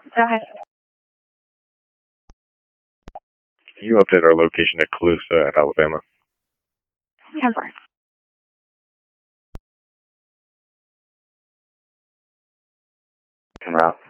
Go ahead. Can you update our location at Calusa at Alabama? 10-4. En route.